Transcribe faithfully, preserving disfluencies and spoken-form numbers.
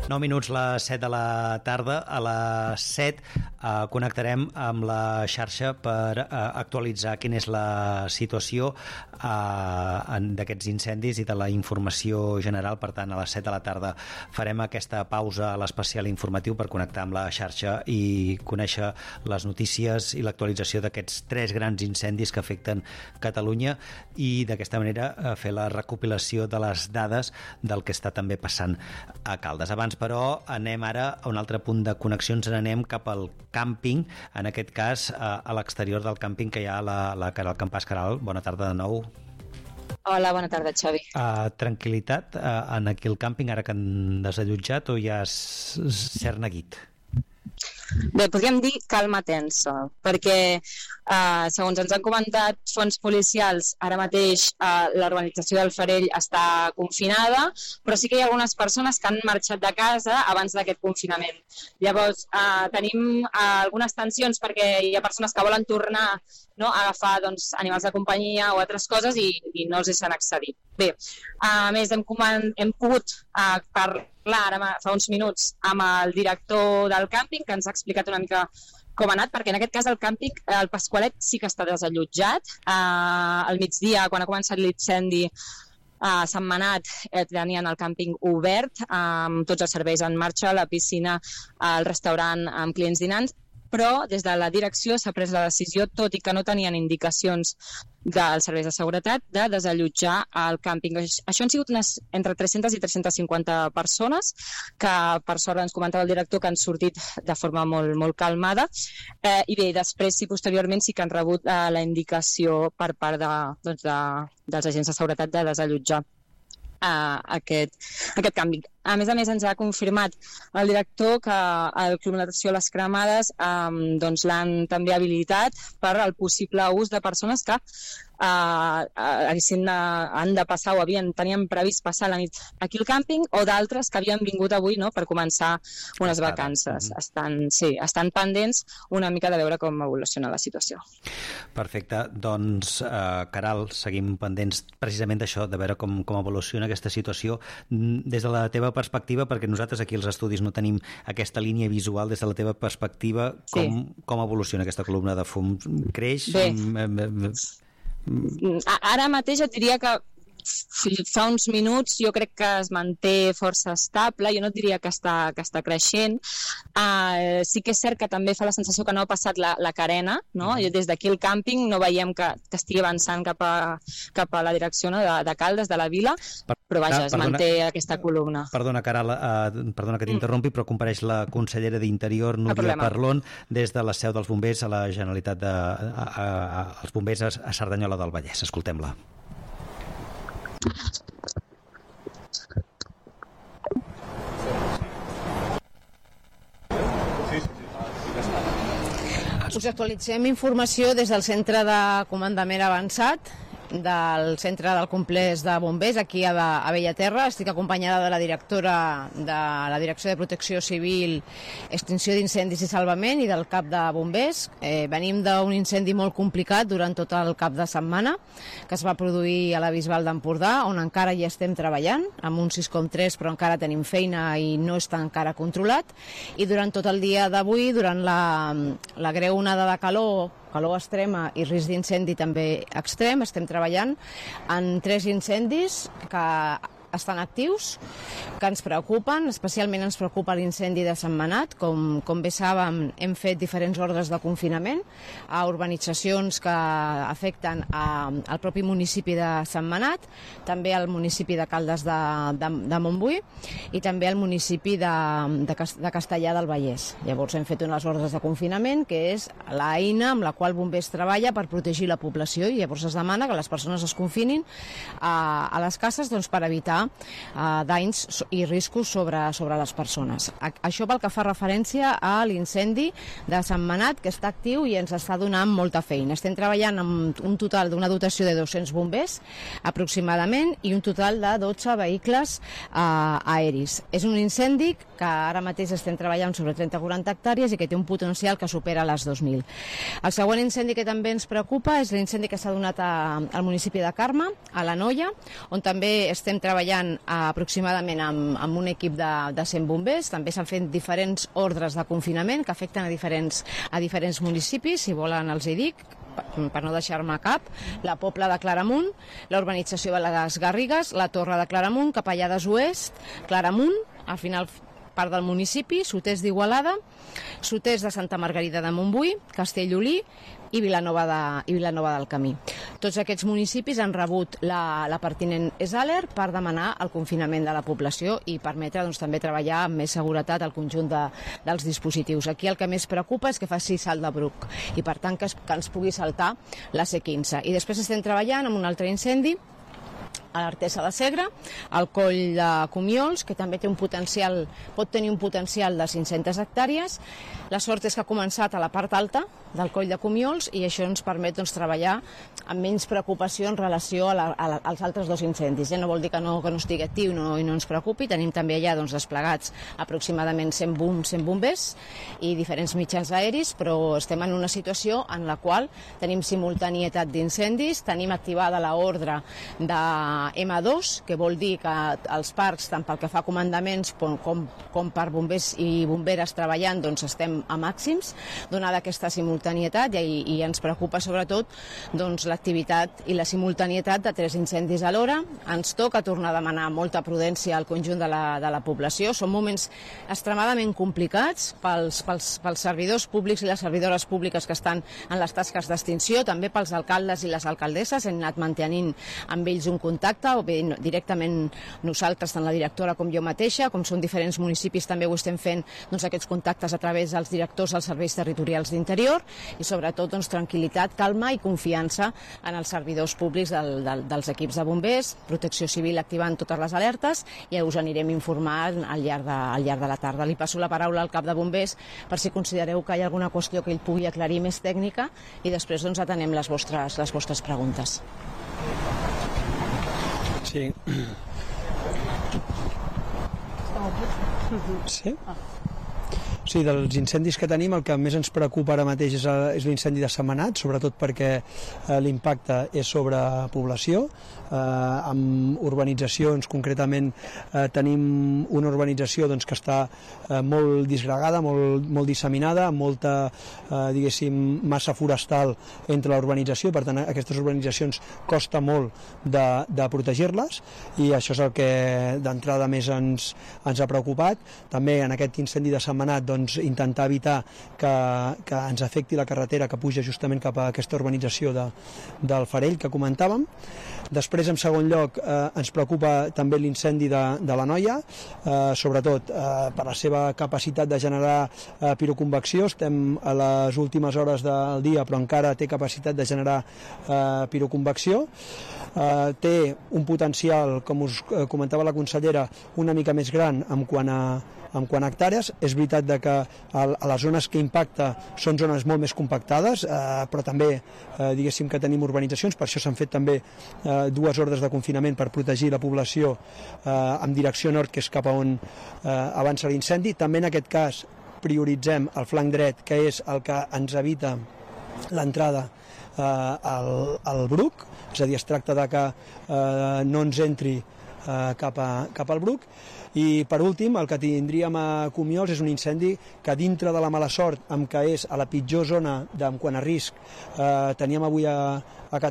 nou minuts les set de la tarda. A les set eh, connectarem amb la xarxa per eh, actualitzar quina és la situació eh, d'aquests incendis i de la informació general. Per tant, a les set de la tarda farem aquesta pausa a l'especial informatiu per connectar amb la xarxa i conèixer les notícies i l'actualització d'aquests tres grans incendis que afecten Catalunya i d'aquesta manera eh, fer la recopilació de les dades del que està també passant a Caldes. Abans, però, anem ara a un altre punt de connexions, anem cap al càmping, en aquest cas a, a l'exterior del càmping que hi ha la, la Caral Campàs. Caral, bona tarda de nou. Hola, bona tarda, Xavi. Uh, tranquil·litat uh, en aquí el càmping ara que han desallotjat o hi ha cert neguit? Bé, podríem dir calma tensa, perquè eh, segons ens han comentat fonts policials, ara mateix eh, la urbanització del Farell està confinada, però sí que hi ha algunes persones que han marxat de casa abans d'aquest confinament. Llavors, eh, tenim eh, algunes tensions perquè hi ha persones que volen tornar, no, a agafar doncs, animals de companyia o altres coses i, i no els deixen accedir. Bé, a més hem, hem pogut uh, parlar ara fa uns minuts amb el director del càmping que ens ha explicat una mica com ha anat, perquè en aquest cas el càmping, el Pasqualet sí que està desallotjat. Uh, al migdia, quan ha començat l'incendi a Sant Manat, eh, tenien el càmping obert amb tots els serveis en marxa, la piscina, el restaurant amb clients dinants, però des de la direcció s'ha pres la decisió, tot i que no tenien indicacions dels serveis de seguretat, de desallotjar el càmping. Això han sigut unes entre tres-centes i tres-centes cinquanta persones que, per sort, ens comentava el director, que han sortit de forma molt, molt calmada. Eh, I bé, després, sí, posteriorment, sí que han rebut eh, la indicació per part de, doncs de, dels agents de seguretat de desallotjar Uh, aquest, aquest canvi. A més a més, ens ha confirmat el director que el Club Natació Les Cremades um, doncs l'han també habilitat per al possible ús de persones que uh, uh, han de passar o havien, tenien previst passar la nit aquí al càmping, o d'altres que havien vingut avui, no?, per començar unes vacances. Mm-hmm. Estan, sí, estan pendents una mica de veure com evoluciona la situació. Perfecte. Doncs, uh, Caral, seguim pendents precisament d'això, de veure com, com evoluciona aquesta situació des de la teva perspectiva, perquè nosaltres aquí als estudis no tenim aquesta línia visual. Des de la teva perspectiva, com, sí. com evoluciona aquesta columna de fum? Creix? Bé, ara mateix et diria que fa uns minuts jo crec que es manté força estable, jo no diria que està, que està creixent. Uh, sí que és cert que també fa la sensació que no ha passat la, la carena, no? Mm-hmm. Des d'aquí al càmping no veiem que, que estigui avançant cap a, cap a la direcció, no?, de, de Caldes, de la vila, per, però vaja, es perdona, manté aquesta columna. Perdona, Caral, uh, perdona que t'interrompi, mm. però compareix la consellera d'Interior, Núria Parlon, des de la seu dels bombers a la Generalitat de, a, a, a, als bombers a, a Cerdanyola del Vallès. Escoltem-la. Us actualitzem informació des del Centre de Comandament Avançat del Centre del Complex de Bombers aquí a, a Bellaterra. Estic acompanyada de la directora de la Direcció de Protecció Civil, Extinció d'Incendis i Salvament i del cap de Bombers. Eh, venim d'un incendi molt complicat durant tot el cap de setmana que es va produir a la Bisbal d'Empordà, on encara hi estem treballant amb un sis coma tres, però encara tenim feina i no està encara controlat. I durant tot el dia d'avui, durant la, la greu onada de calor, calor extrema i risc d'incendi també extrem, estem treballant en tres incendis que estan actius, que ens preocupen. Especialment ens preocupa l'incendi de Sant Manat. Com, com bé saben, hem fet diferents ordres de confinament a urbanitzacions que afecten a, al propi municipi de Sant Manat, també al municipi de Caldes de, de, de Montbui i també al municipi de, de, de Castellar del Vallès. Llavors hem fet unes ordres de confinament, que és l'eina amb la qual Bombers treballa per protegir la població, i llavors es demana que les persones es confinin a, a les cases, doncs, per evitar Uh, danys i riscos sobre, sobre les persones. A, això pel que fa referència a l'incendi de Sant Manat, que està actiu i ens està donant molta feina. Estem treballant amb un total d'una dotació de dos-cents bombers aproximadament i un total de dotze vehicles uh, aeris. És un incendi que ara mateix estem treballant sobre trenta a quaranta hectàrees i que té un potencial que supera les dos mil. El següent incendi que també ens preocupa és l'incendi que s'ha donat a, al municipi de Carme, a la Noia, on també estem treballant aproximadament amb, amb, amb un equip de, de cent bombers. També s'han fet diferents ordres de confinament que afecten a diferents, a diferents municipis. Si volen els hi dic, per no deixar-me cap: la Pobla de Claramunt, la urbanització de les Garrigues, la Torre de Claramunt, Capellades Oest, Claramunt, al final part del municipi, Soters d'Igualada, Soters de Santa Margarida de Montbui, Castellolí i Vilanova, de, i Vilanova del Camí. Tots aquests municipis han rebut la, la pertinent E S Alert per demanar el confinament de la població i permetre doncs, també treballar amb més seguretat al conjunt de, dels dispositius. Aquí el que més preocupa és que faci salt de bruc i per tant que, es, que ens pugui saltar la C quinze. I després estem treballant amb un altre incendi a l'Artesa de Segre, al coll de Comiols, que també té un potencial, pot tenir un potencial de cinc-centes hectàrees. La sort és que ha començat a la part alta del coll de Comiols i això ens permet doncs, treballar amb menys preocupació en relació a la, a la, als altres dos incendis. Ja no vol dir que no, que no estigui actiu no, i no ens preocupi. Tenim també allà doncs, desplegats aproximadament cent, bom, cent bombers i diferents mitjans aeris, però estem en una situació en la qual tenim simultanietat d'incendis, tenim activada l'ordre de M dos, que vol dir que els parcs, tant pel que fa a comandaments com, com, com per bombers i bomberes treballant, doncs estem a màxims, donada aquesta simultanietat, i, i ens preocupa sobretot doncs, l'activitat i la simultanietat de tres incendis a l'hora. Ens toca tornar a demanar molta prudència al conjunt de la, de la població. Són moments extremadament complicats pels, pels, pels servidors públics i les servidores públiques que estan en les tasques d'extinció, també pels alcaldes i les alcaldesses. Hem anat mantenint amb ells un contacte, o bé directament nosaltres, tant la directora com jo mateixa, com són diferents municipis, també ho estem fent doncs, aquests contactes a través dels directors dels serveis territorials d'interior i sobretot doncs, tranquil·litat, calma i confiança en els servidors públics del, del, dels equips de bombers, Protecció Civil activant totes les alertes, i us anirem informant al llarg, de, al llarg de la tarda. Li passo la paraula al cap de bombers per si considereu que hi ha alguna qüestió que ell pugui aclarir més tècnica i després doncs, atenem les vostres, les vostres preguntes. Sí. Sí? Sí, dels incendis que tenim, el que més ens preocupa ara mateix és, és l'incendi de Sentmenat, sobretot perquè eh, l'impacte és sobre població, eh, amb urbanitzacions, concretament eh, tenim una urbanització doncs, que està eh, molt disgregada, molt, molt disseminada, amb molta, eh, diguéssim, massa forestal entre la urbanització, per tant aquestes urbanitzacions costa molt de, de protegir-les, i això és el que d'entrada més ens, ens ha preocupat. També en aquest incendi de Sentmenat doncs, intentar evitar que, que ens afecti la carretera que puja justament cap a aquesta urbanització de, del Farell que comentàvem. Després, en segon lloc, eh, ens preocupa també l'incendi de, de la Noia, eh, sobretot eh, per la seva capacitat de generar eh, piroconvecció. Estem a les últimes hores del dia, però encara té capacitat de generar eh, piroconvecció. Eh, té un potencial, com us comentava la consellera, una mica més gran en quant a en quant a hectàrees. És veritat de que a les zones que impacta són zones molt més compactades, eh, però també eh, diguéssim que tenim urbanitzacions, per això s'han fet també eh, dues ordres de confinament per protegir la població eh, en direcció nord, que és cap a on eh, avança l'incendi. També en aquest cas prioritzem el flanc dret, que és el que ens evita l'entrada eh, al, al Bruc, és a dir, es tracta de que eh, no ens entri eh, cap, a, cap al Bruc. I per últim, el que tindríem a Comiols és un incendi que, dintre de la mala sort amb què és a la pitjor zona de, en quant a risc, eh, teníem avui a, a Catalunya,